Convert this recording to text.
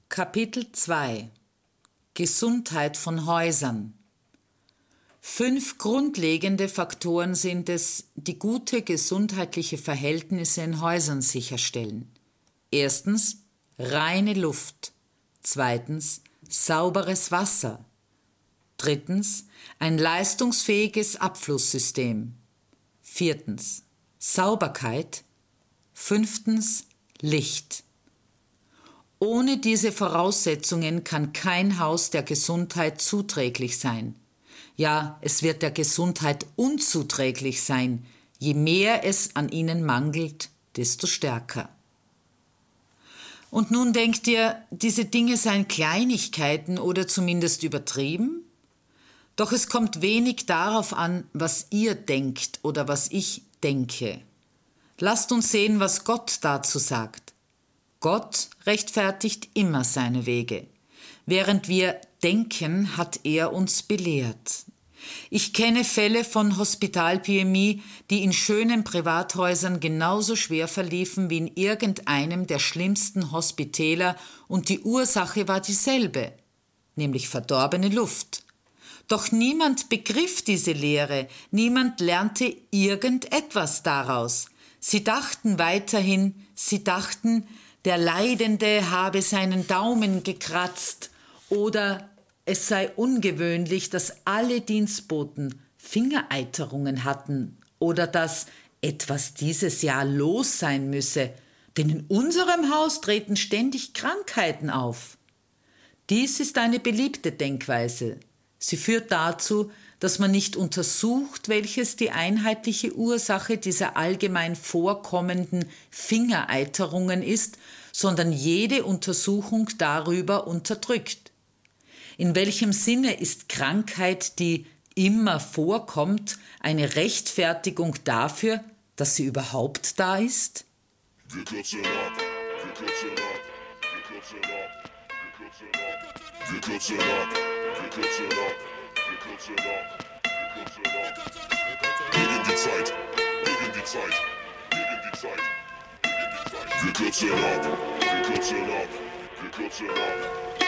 Kapitel 2 Gesundheit von Häusern. 5 grundlegende Faktoren sind es, die gute gesundheitliche Verhältnisse in Häusern sicherstellen. Erstens reine Luft. Zweitens sauberes Wasser. Drittens ein leistungsfähiges Abflusssystem. Viertens Sauberkeit. Fünftens Licht. Ohne diese Voraussetzungen kann kein Haus der Gesundheit zuträglich sein. Ja, es wird der Gesundheit unzuträglich sein. Je mehr es an ihnen mangelt, desto stärker. Und nun denkt ihr, diese Dinge seien Kleinigkeiten oder zumindest übertrieben? Doch es kommt wenig darauf an, was ihr denkt oder was ich denke. Lasst uns sehen, was Gott dazu sagt. Gott rechtfertigt immer seine Wege. Während wir denken, hat er uns belehrt. Ich kenne Fälle von Hospitalpyämie, die in schönen Privathäusern genauso schwer verliefen wie in irgendeinem der schlimmsten Hospitäler und die Ursache war dieselbe, nämlich verdorbene Luft. Doch niemand begriff diese Lehre, niemand lernte irgendetwas daraus. Sie dachten weiterhin, der Leidende habe seinen Daumen gekratzt oder es sei ungewöhnlich, dass alle Dienstboten Fingereiterungen hatten oder dass etwas dieses Jahr los sein müsse, denn in unserem Haus treten ständig Krankheiten auf. Dies ist eine beliebte Denkweise. Sie führt dazu, dass man nicht untersucht, welches die einheitliche Ursache dieser allgemein vorkommenden Fingereiterungen ist, sondern jede Untersuchung darüber unterdrückt. In welchem Sinne ist Krankheit, die immer vorkommt, eine Rechtfertigung dafür, dass sie überhaupt da ist? Wir kürzen ab. Gegen die Zeit. Wir kürzen ab.